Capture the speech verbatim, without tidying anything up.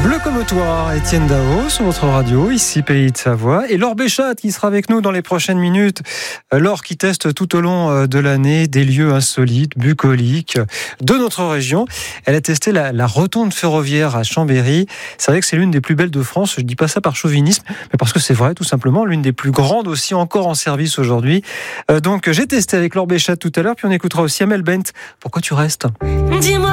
Bleu comme toi, Étienne Dao sur votre radio, ici Pays de Savoie. Et Laure Béchat qui sera avec nous dans les prochaines minutes. Laure qui teste tout au long de l'année des lieux insolites, bucoliques de notre région. Elle a testé la, la rotonde ferroviaire à Chambéry. C'est vrai que c'est l'une des plus belles de France. Je dis pas ça par chauvinisme, mais parce que c'est vrai, tout simplement, l'une des plus grandes aussi encore en service aujourd'hui. Euh, donc j'ai testé avec Laure Béchat tout à l'heure, puis on écoutera aussi Amel Bent. Pourquoi tu restes ? Dis-moi.